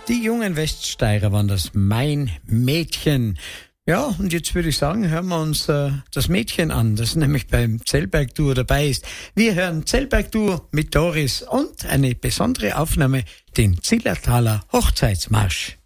Die jungen Weststeirer waren das Mein Mädchen. Ja, und jetzt würde ich sagen, hören wir uns das Mädchen an, das nämlich beim Zellberg-Duo dabei ist. Wir hören Zellberg-Duo mit Doris und eine besondere Aufnahme, den Zillertaler Hochzeitsmarsch.